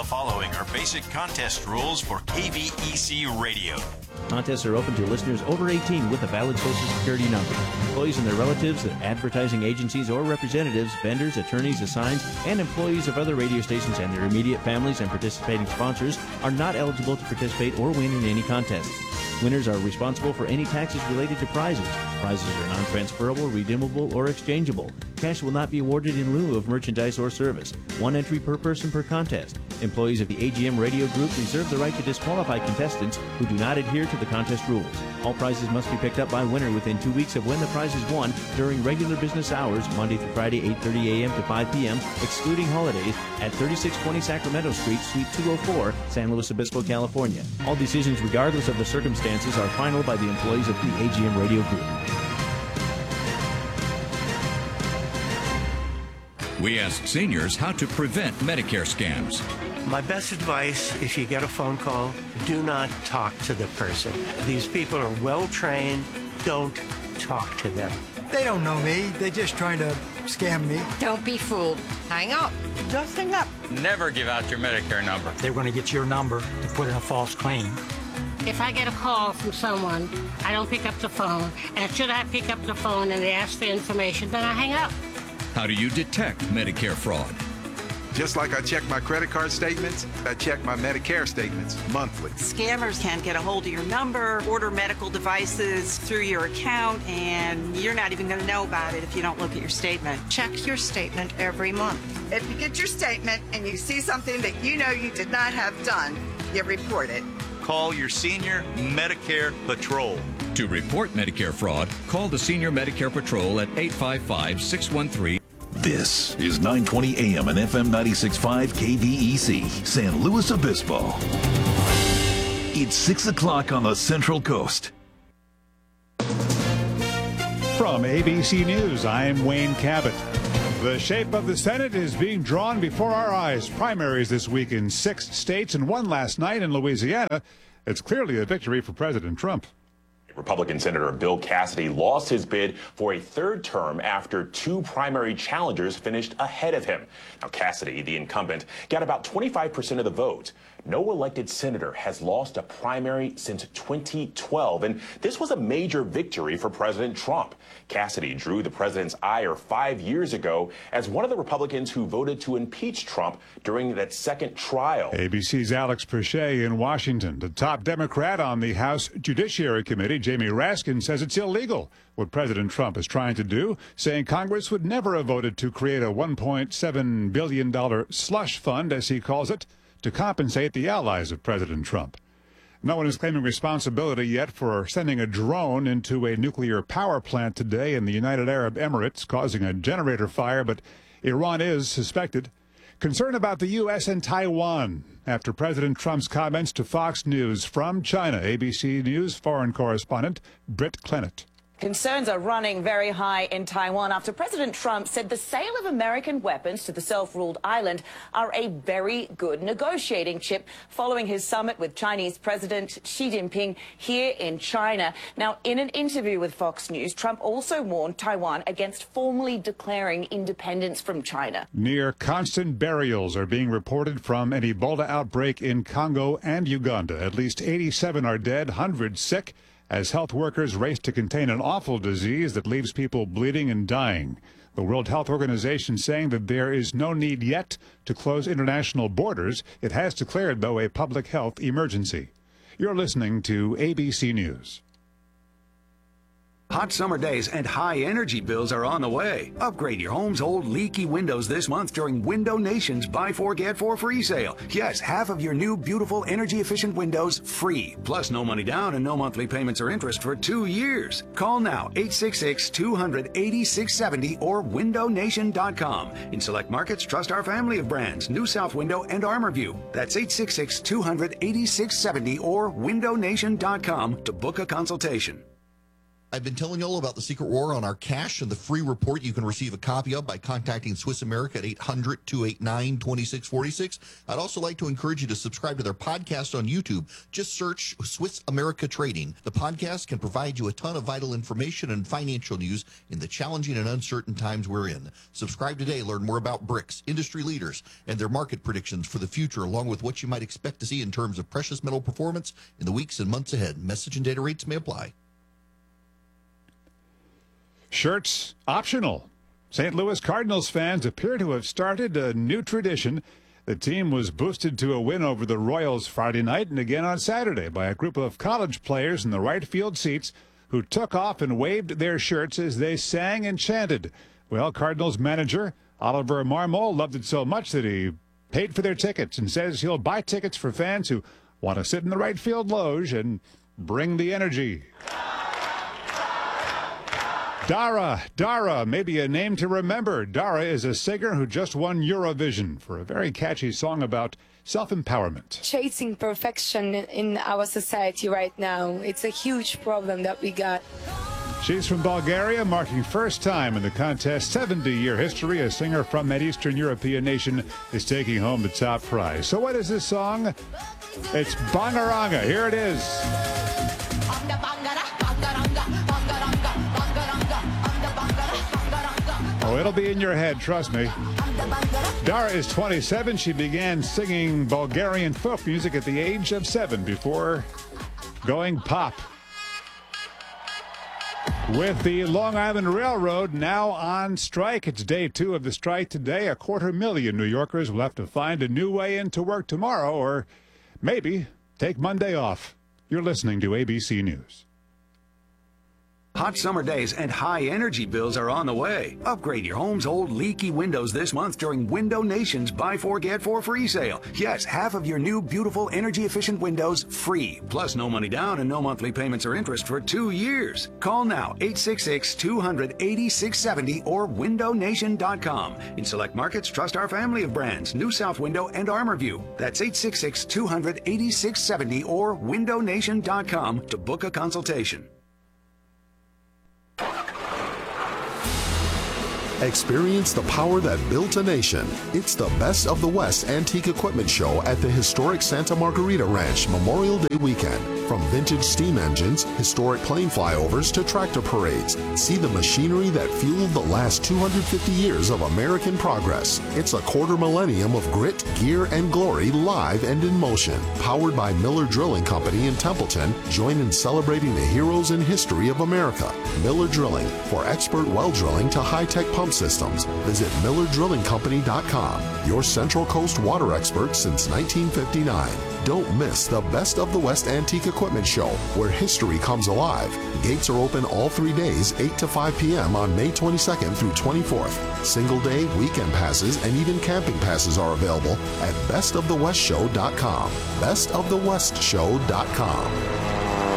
The following are basic contest rules for KVEC Radio. Contests are open to listeners over 18 with a valid Social Security number. Employees and their relatives, advertising agencies or representatives, vendors, attorneys, assigns, and employees of other radio stations and their immediate families and participating sponsors are not eligible to participate or win in any contests. Winners are responsible for any taxes related to prizes. Prizes are non-transferable, redeemable, or exchangeable. Cash will not be awarded in lieu of merchandise or service. One entry per person per contest. Employees of the AGM Radio Group reserve the right to disqualify contestants who do not adhere to the contest rules. All prizes must be picked up by winner within 2 weeks of when the prize is won during regular business hours, Monday through Friday, 8:30 a.m. to 5 p.m., excluding holidays, at 3620 Sacramento Street, Suite 204, San Luis Obispo, California. All decisions, regardless of the circumstances, are final by the employees of the AGM Radio Group. We ask seniors how to prevent Medicare scams. My best advice, if you get a phone call, do not talk to the person. These people are well trained. Don't talk to them. They don't know me. They're just trying to scam me. Don't be fooled. Hang up. Just hang up. Never give out your Medicare number. They're going to get your number to put in a false claim. If I get a call from someone, I don't pick up the phone. And should I pick up the phone and they ask for information, then I hang up. How do you detect Medicare fraud? Just like I check my credit card statements, I check my Medicare statements monthly. Scammers can get a hold of your number, order medical devices through your account, and you're not even going to know about it if you don't look at your statement. Check your statement every month. If you get your statement and you see something that you know you did not have done, you report it. Call your Senior Medicare Patrol. To report Medicare fraud, call the Senior Medicare Patrol at 855-613. This is 920 AM and FM 96.5 KVEC, San Luis Obispo. It's 6 o'clock on the Central Coast. From ABC News, I'm Wayne Cabot. The shape of the Senate is being drawn before our eyes. Primaries this week in 6 states and one last night in Louisiana. It's clearly a victory for President Trump. Republican Senator Bill Cassidy lost his bid for a third term after 2 primary challengers finished ahead of him. Now, Cassidy, the incumbent, got about 25% of the vote. No elected senator has lost a primary since 2012, and this was a major victory for President Trump. Cassidy drew the president's ire 5 years ago as one of the Republicans who voted to impeach Trump during that second trial. ABC's Alex Perche in Washington. The top Democrat on the House Judiciary Committee, Jamie Raskin, says it's illegal what President Trump is trying to do, saying Congress would never have voted to create a $1.7 billion slush fund, as he calls it, to compensate the allies of President Trump. No one is claiming responsibility yet for sending a drone into a nuclear power plant today in the United Arab Emirates, causing a generator fire, but Iran is suspected. Concern about the U.S. and Taiwan after President Trump's comments to Fox News. From China, ABC News foreign correspondent Britt Clennett. Concerns are running very high in Taiwan after President Trump said the sale of American weapons to the self-ruled island are a very good negotiating chip following his summit with Chinese President Xi Jinping here in China. Now, in an interview with Fox News, Trump also warned Taiwan against formally declaring independence from China. Near constant burials are being reported from an Ebola outbreak in Congo and Uganda. At least 87 are dead, hundreds sick, as health workers race to contain an awful disease that leaves people bleeding and dying. The World Health Organization saying that there is no need yet to close international borders. It has declared, though, a public health emergency. You're listening to ABC News. Hot summer days and high energy bills are on the way. Upgrade your home's old leaky windows this month during Window Nation's Buy 4 Get 4 free sale. Yes, half of your new beautiful energy efficient windows free. Plus no money down and no monthly payments or interest for 2 years. Call now 866-200-8670 or windownation.com. In select markets, trust our family of brands, New South Window and ArmorView. That's 866-200-8670 or windownation.com to book a consultation. I've been telling you all about the secret war on our cash and the free report you can receive a copy of by contacting Swiss America at 800-289-2646. I'd also like to encourage you to subscribe to their podcast on YouTube. Just search Swiss America Trading. The podcast can provide you a ton of vital information and financial news in the challenging and uncertain times we're in. Subscribe today. Learn more about BRICS, industry leaders, and their market predictions for the future, along with what you might expect to see in terms of precious metal performance in the weeks and months ahead. Message and data rates may apply. Shirts optional. St. Louis Cardinals fans appear to have started a new tradition. The team was boosted to a win over the Royals Friday night and again on Saturday by a group of college players in the right field seats who took off and waved their shirts as they sang and chanted. Well, Cardinals manager Oliver Marmol loved it so much that he paid for their tickets and says he'll buy tickets for fans who want to sit in the right field loge and bring the energy. Dara, maybe a name to remember. Dara is a singer who just won Eurovision for a very catchy song about self-empowerment. Chasing perfection in our society right now, it's a huge problem that we got. She's from Bulgaria, marking first time in the contest's 70-year history. A singer from that Eastern European nation is taking home the top prize. So what is this song? It's Bangaranga. Here it is. Oh, it'll be in your head, trust me. Dara is 27. She began singing Bulgarian folk music at the age of 7 before going pop. With the Long Island Railroad now on strike, it's day 2 of the strike today. 250,000 New Yorkers will have to find a new way into work tomorrow, or maybe take Monday off. You're listening to ABC News. Hot summer days and high energy bills are on the way. Upgrade your home's old leaky windows this month during Window Nation's Buy 4 Get 4 free sale. Yes, half of your new beautiful energy efficient windows free. Plus no money down and no monthly payments or interest for 2 years. Call now 866-200-8670 or windownation.com. In select markets, trust our family of brands, New South Window and ArmorView. That's 866-200-8670 or windownation.com to book a consultation. Experience the power that built a nation. It's the Best of the West Antique Equipment Show at the historic Santa Margarita Ranch Memorial Day weekend. From vintage steam engines, historic plane flyovers to tractor parades, see the machinery that fueled the last 250 years of American progress. It's a quarter millennium of grit, gear, and glory live and in motion. Powered by Miller Drilling Company in Templeton, join in celebrating the heroes and history of America. Miller Drilling, for expert well drilling to high-tech pump systems. Visit MillerDrillingCompany.com, your Central Coast water expert since 1959. Don't miss the Best of the West Antique Equipment Show, where history comes alive. Gates are open all 3 days, 8 to 5 p.m. on May 22nd through 24th. Single day, weekend passes, and even camping passes are available at bestofthewestshow.com. Bestofthewestshow.com.